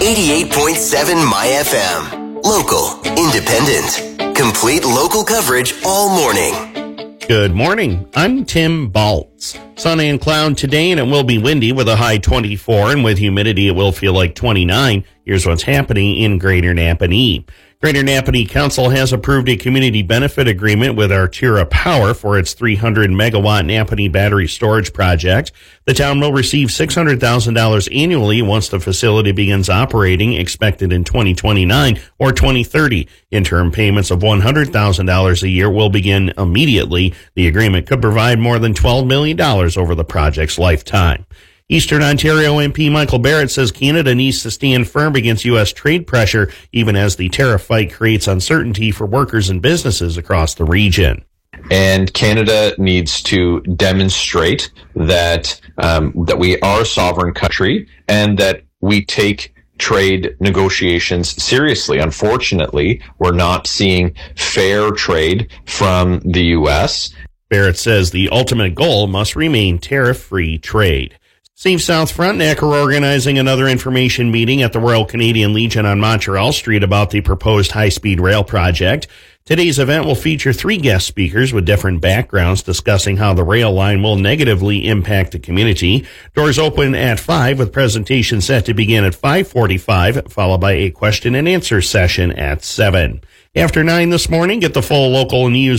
88.7 My FM. Local, independent, complete local coverage all morning. Good morning. I'm Tim Baltz. Sunny and cloud today, and it will be windy with a high 24, and with humidity it will feel like 29. Here's what's happening in Greater Napanee. Greater Napanee Council has approved a community benefit agreement with Artera Power for its 300-megawatt Napanee battery storage project. The town will receive $600,000 annually once the facility begins operating, expected in 2029 or 2030. Interim payments of $100,000 a year will begin immediately. The agreement could provide more than $12 million over the project's lifetime. Eastern Ontario MP Michael Barrett says Canada needs to stand firm against U.S. trade pressure, even as the tariff fight creates uncertainty for workers and businesses across the region. And Canada needs to demonstrate that we are a sovereign country and that we take trade negotiations seriously. Unfortunately, we're not seeing fair trade from the U.S. Barrett says the ultimate goal must remain tariff-free trade. Safe South Frontenac are organizing another information meeting at the Royal Canadian Legion on Montreal Street about the proposed high-speed rail project. Today's event will feature 3 guest speakers with different backgrounds discussing how the rail line will negatively impact the community. Doors open at 5 with presentations set to begin at 5:45, followed by a question and answer session at 7. After 9 this morning, get the full local news